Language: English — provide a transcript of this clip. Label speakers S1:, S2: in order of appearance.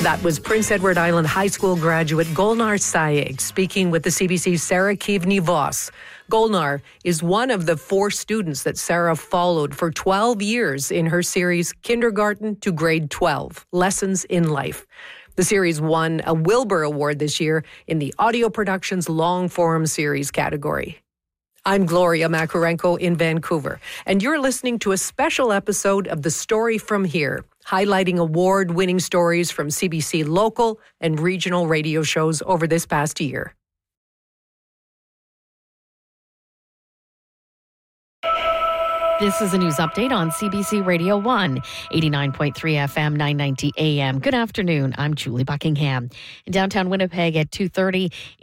S1: That was Prince Edward Island High School graduate Golnar Sayegh speaking with the CBC's Sarah Kivni-Voss. Golnar is one of the 4 students that Sarah followed for 12 years in her series Kindergarten to Grade 12, Lessons in Life. The series won a Wilbur Award this year in the Audio Productions Long Form Series category. I'm Gloria Makurenko in Vancouver, and you're listening to a special episode of The Story From Here, highlighting award-winning stories from CBC local and regional radio shows over this past year.
S2: This is a news update on CBC Radio 1, 89.3 FM, 990 AM. Good afternoon. I'm Julie Buckingham. In downtown Winnipeg at 2:30,